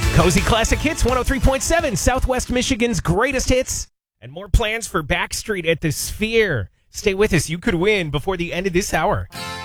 Cozy Classic Hits 103.7, Southwest Michigan's greatest hits. And more plans for Backstreet at the Sphere. Stay with us. You could win before the end of this hour.